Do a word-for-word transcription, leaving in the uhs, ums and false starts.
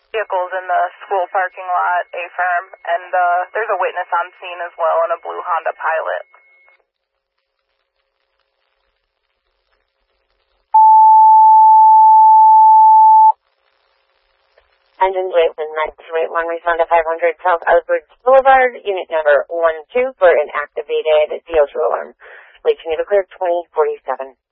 Vehicles in the school parking lot, A-firm, and uh, there's a witness on scene as well in a blue Honda Pilot. Engine eight one nine two eight one, respond to five hundred South Edwards Boulevard, unit number one two for an activated D O two alarm. Late to need to clear twenty forty-seven.